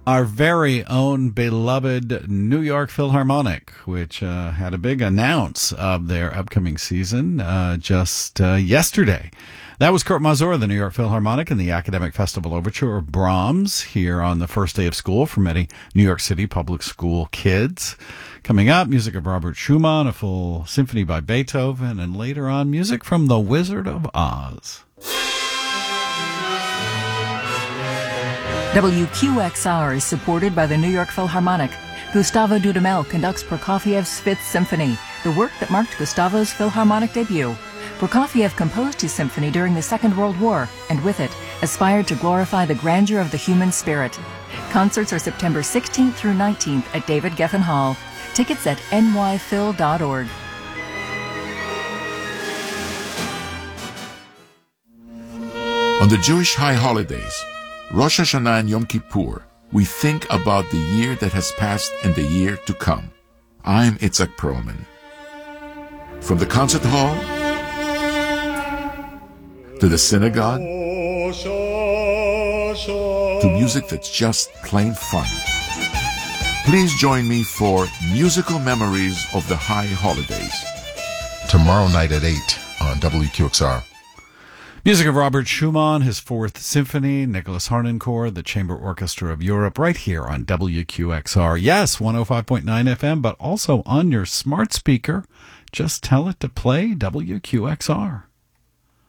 Our very own beloved New York Philharmonic, which had a big announce of their upcoming season just yesterday. That was Kurt Masur, the New York Philharmonic, and the Academic Festival Overture of Brahms here on the first day of school for many New York City public school kids. Coming up, music of Robert Schumann, a full symphony by Beethoven, and later on, music from The Wizard of Oz. WQXR is supported by the New York Philharmonic. Gustavo Dudamel conducts Prokofiev's Fifth Symphony, the work that marked Gustavo's Philharmonic debut. Prokofiev composed his symphony during the Second World War, and with it, aspired to glorify the grandeur of the human spirit. Concerts are September 16th through 19th at David Geffen Hall. Tickets at nyphil.org. On the Jewish high holidays, Rosh Hashanah and Yom Kippur, we think about the year that has passed and the year to come. I'm Itzhak Perlman. From the concert hall to the synagogue to music that's just plain fun. Please join me for Musical Memories of the High Holidays. Tomorrow night at 8 on WQXR. Music of Robert Schumann, his Fourth Symphony, Nicholas Harnoncourt, the Chamber Orchestra of Europe, right here on WQXR. Yes, 105.9 FM, but also on your smart speaker. Just tell it to play WQXR.